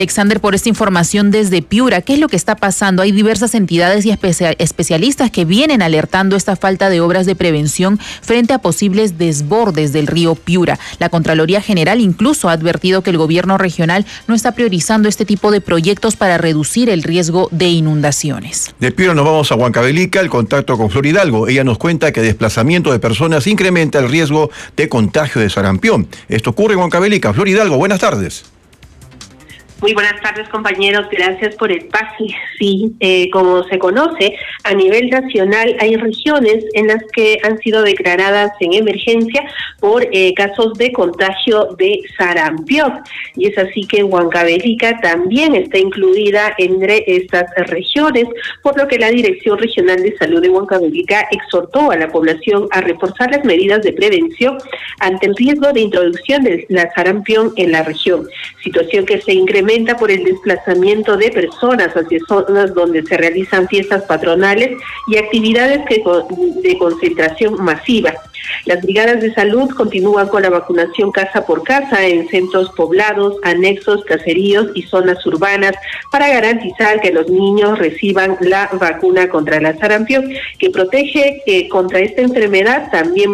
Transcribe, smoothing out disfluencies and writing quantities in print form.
Alexander, por esta información desde Piura. ¿Qué es lo que está pasando? Hay diversas entidades y especialistas que vienen alertando esta falta de obras de prevención frente a posibles desbordes del río Piura. La Contraloría General incluso ha advertido que el gobierno regional no está priorizando este tipo de proyectos para reducir el riesgo de inundaciones. De Piura nos vamos a Huancavelica, el contacto con Flor Hidalgo. Ella nos cuenta que el desplazamiento de personas incrementa el riesgo de contagio de sarampión. Esto ocurre en Huancavelica. Flor Hidalgo, buenas tardes. Muy buenas tardes, compañeros. Gracias por el pase. Sí, como se conoce, a nivel nacional hay regiones en las que han sido declaradas en emergencia por casos de contagio de sarampión. Y es así que Huancavelica también está incluida entre estas regiones, por lo que la Dirección Regional de Salud de Huancavelica exhortó a la población a reforzar las medidas de prevención ante el riesgo de introducción de la sarampión en la región, situación que se incrementa por el desplazamiento de personas hacia zonas donde se realizan fiestas patronales y actividades de concentración masiva. Las brigadas de salud continúan con la vacunación casa por casa en centros poblados, anexos, caseríos y zonas urbanas para garantizar que los niños reciban la vacuna contra la sarampión, que protege contra esta enfermedad también